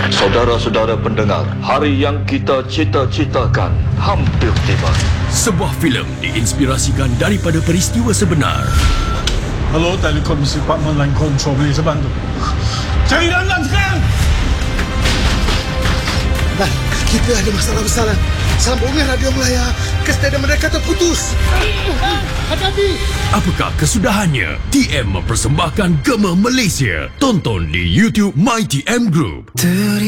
Saudara-saudara pendengar, hari yang kita cita-citakan hampir tiba. Sebuah filem diinspirasikan daripada peristiwa sebenar. Hello, Telekomisi Department Line Control, boleh saya bantu? Cari Lanlan sekarang! Dan kita ada masalah besar. Sambungan radio Melaya ke stadium mereka terputus. Hati-hati! Apakah kesudahannya? TM mempersembahkan Gema Malaysia. Tonton di YouTube My TM Group.